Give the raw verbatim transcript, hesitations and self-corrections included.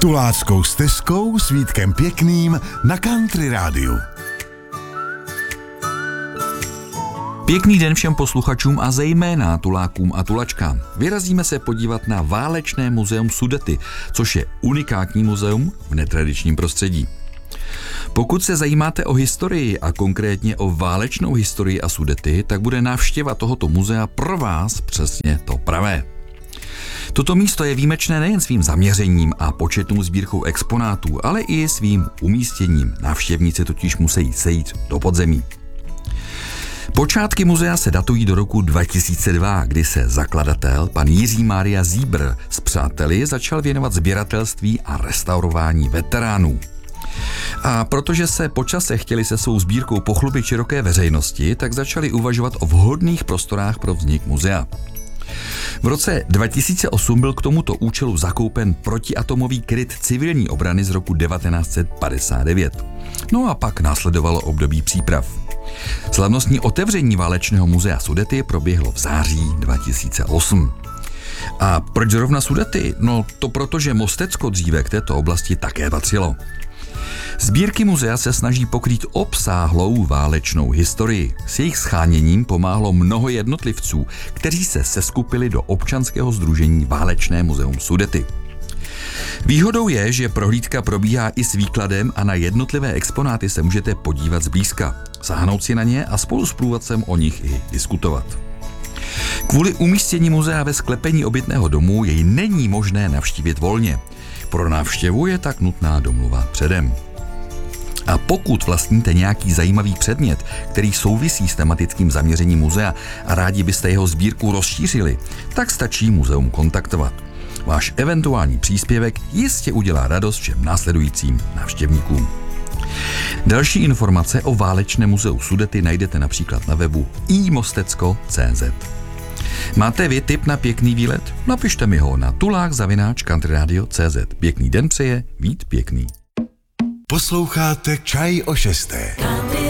Tuláckou stezkou s Vítkem Pěkným na Country rádiu. Pěkný den všem posluchačům a zejména tulákům a tulačkám. Vyrazíme se podívat na Válečné muzeum Sudety, což je unikátní muzeum v netradičním prostředí. Pokud se zajímáte o historii a konkrétně o válečnou historii a Sudety, tak bude návštěva tohoto muzea pro vás přesně to pravé. Toto místo je výjimečné nejen svým zaměřením a početnou sbírkou exponátů, ale i svým umístěním. Návštěvníci totiž musí sejít do podzemí. Počátky muzea se datují do roku dva tisíce dva, kdy se zakladatel, pan Jiří Mária Zíbr, s přáteli začal věnovat sběratelství a restaurování veteránů. A protože se po čase chtěli se svou sbírkou pochlubit široké veřejnosti, tak začali uvažovat o vhodných prostorách pro vznik muzea. V roce dva tisíce osm byl k tomuto účelu zakoupen protiatomový kryt civilní obrany z roku devatenáct set padesát devět. No a pak následovalo období příprav. Slavnostní otevření Válečného muzea Sudety proběhlo v září dva tisíce osm. A proč zrovna Sudety? No to proto, že Mostecko dříve k této oblasti také patřilo. Sbírky muzea se snaží pokrýt obsáhlou válečnou historii. S jejich sháněním pomáhlo mnoho jednotlivců, kteří se seskupili do občanského sdružení Válečné muzeum Sudety. Výhodou je, že prohlídka probíhá i s výkladem a na jednotlivé exponáty se můžete podívat zblízka, sáhnout si na ně a spolu s průvodcem o nich i diskutovat. Kvůli umístění muzea ve sklepení obytného domu jej není možné navštívit volně. Pro návštěvu je tak nutná domluva předem. A pokud vlastníte nějaký zajímavý předmět, který souvisí s tematickým zaměřením muzea a rádi byste jeho sbírku rozšířili, tak stačí muzeum kontaktovat. Váš eventuální příspěvek jistě udělá radost všem následujícím návštěvníkům. Další informace o Válečném muzeu Sudety najdete například na webu i mostecko tečka cé zet. Máte vy tip na pěkný výlet? Napište mi ho na tulák zavináč countryradio tečka cé zet. Pěkný den přeje Vít Pěkný. Posloucháte Čaj o šesté.